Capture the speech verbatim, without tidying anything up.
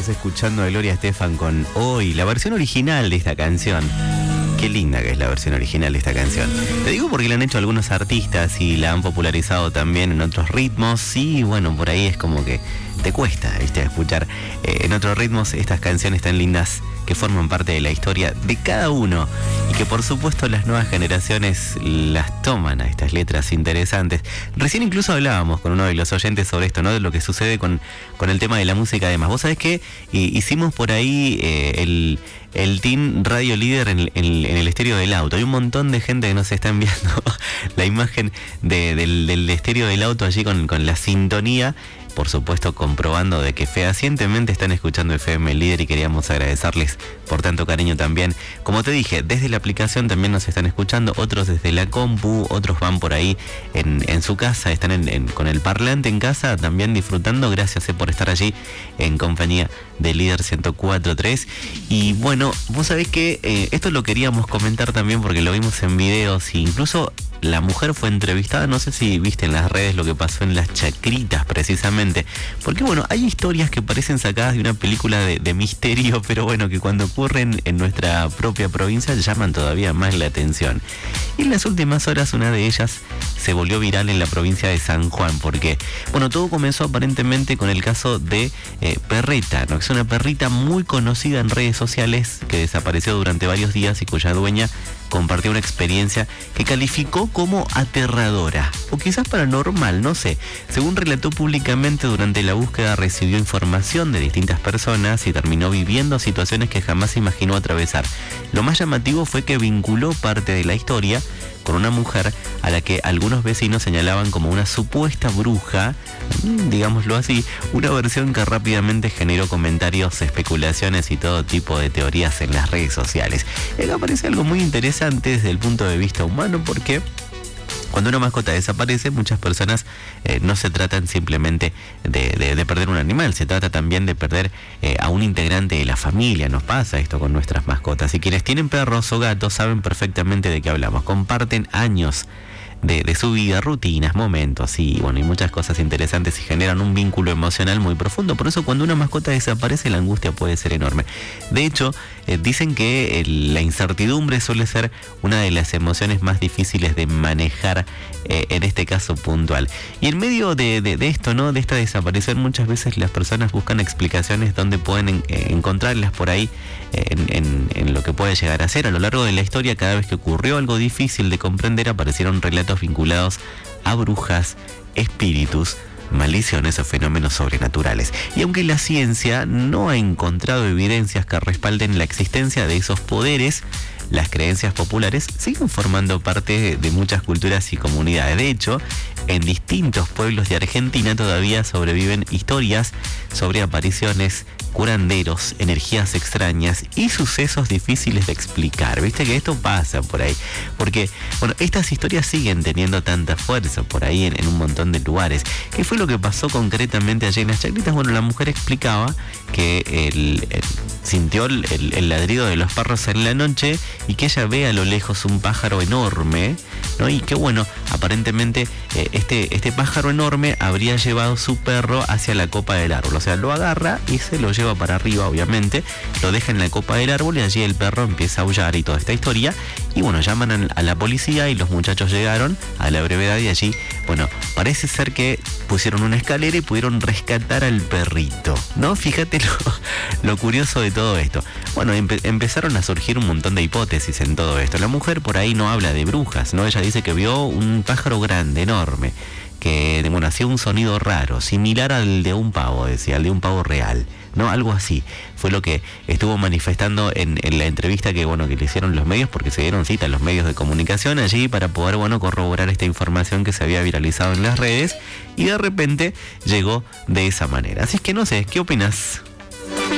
Estás escuchando a Gloria Estefan con Hoy, la versión original de esta canción. Qué linda que es la versión original de esta canción. Te digo porque la han hecho algunos artistas y la han popularizado también en otros ritmos. Y bueno, por ahí es como que te cuesta, ¿viste? Escuchar eh, en otros ritmos estas canciones tan lindas que forman parte de la historia de cada uno. Y que por supuesto las nuevas generaciones las toman a estas letras interesantes. Recién incluso hablábamos con uno de los oyentes sobre esto, ¿no? De lo que sucede con, con el tema de la música además. Vos sabés que hicimos por ahí eh, el... el Team Radio Líder en, en, en el estéreo del auto. Hay un montón de gente que nos está enviando la imagen de, del, del estéreo del auto allí con, con la sintonía. Por supuesto, comprobando de que fehacientemente están escuchando F M Líder y queríamos agradecerles por tanto cariño también. Como te dije, desde la aplicación también nos están escuchando, otros desde la compu, otros van por ahí en, en su casa, están en, en, con el parlante en casa también disfrutando. Gracias eh, por estar allí en compañía de Líder ciento cuatro punto tres. Y bueno, vos sabés que eh, esto lo queríamos comentar también porque lo vimos en videos e incluso la mujer fue entrevistada. No sé si viste en las redes lo que pasó en Las Chacritas precisamente, porque bueno, hay historias que parecen sacadas de una película de, de misterio, pero bueno, que cuando ocurren en nuestra propia provincia llaman todavía más la atención. Y en las últimas horas una de ellas se volvió viral en la provincia de San Juan, porque bueno, todo comenzó aparentemente con el caso de eh, Perreta, ¿no? Que es una perrita muy conocida en redes sociales que desapareció durante varios días y cuya dueña compartió una experiencia que calificó como aterradora o quizás paranormal, no sé. Según relató públicamente, durante la búsqueda recibió información de distintas personas y terminó viviendo situaciones que jamás imaginó atravesar. Lo más llamativo fue que vinculó parte de la historia con una mujer a la que algunos vecinos señalaban como una supuesta bruja, digámoslo así, una versión que rápidamente generó comentarios, especulaciones y todo tipo de teorías en las redes sociales. Acá aparece algo muy interesante desde el punto de vista humano, porque cuando una mascota desaparece, muchas personas eh, no se tratan simplemente de, de, de perder un animal, se trata también de perder eh, a un integrante de la familia. Nos pasa esto con nuestras mascotas. Y quienes tienen perros o gatos saben perfectamente de qué hablamos. Comparten años de, de su vida, rutinas, momentos y bueno, y muchas cosas interesantes y generan un vínculo emocional muy profundo. Por eso cuando una mascota desaparece, la angustia puede ser enorme. De hecho, eh, dicen que el, la incertidumbre suele ser una de las emociones más difíciles de manejar eh, en este caso puntual. Y en medio de, de, de esto, ¿no? De esta desaparición, muchas veces las personas buscan explicaciones donde pueden en, eh, encontrarlas por ahí en, en, en lo que puede llegar a ser. A lo largo de la historia, cada vez que ocurrió algo difícil de comprender, aparecieron relatos vinculados a brujas, espíritus, maldiciones o fenómenos sobrenaturales. Y aunque la ciencia no ha encontrado evidencias que respalden la existencia de esos poderes, las creencias populares siguen formando parte de muchas culturas y comunidades. De hecho, en distintos pueblos de Argentina todavía sobreviven historias sobre apariciones, curanderos, energías extrañas y sucesos difíciles de explicar. Viste que esto pasa por ahí, porque bueno, estas historias siguen teniendo tanta fuerza por ahí en, en un montón de lugares. ¿Qué fue lo que pasó concretamente allí en Las Chacritas? Bueno, la mujer explicaba que el, el, sintió el, el, el ladrido de los perros en la noche y que ella ve a lo lejos un pájaro enorme, ¿no? Y que bueno, aparentemente eh, este, este pájaro enorme habría llevado su perro hacia la copa del árbol. O sea, lo agarra y se lo lleva para arriba, obviamente, lo deja en la copa del árbol y allí el perro empieza a aullar y toda esta historia. Y bueno, llaman a, a la policía y los muchachos llegaron a la brevedad y allí, bueno, parece ser que pusieron una escalera y pudieron rescatar al perrito, ¿no? Fíjate lo, lo curioso de todo esto. Bueno, empe empezaron a surgir un montón de hipótesis en todo esto. La mujer por ahí no habla de brujas, ¿no? Ella dice que vio un pájaro grande, enorme, que bueno, hacía un sonido raro, similar al de un pavo, decía, al de un pavo real, ¿no? Algo así fue lo que estuvo manifestando en, en la entrevista que bueno, que le hicieron los medios, porque se dieron cita a los medios de comunicación allí para poder bueno, corroborar esta información que se había viralizado en las redes, y de repente llegó de esa manera. Así es que no sé, ¿qué opinas?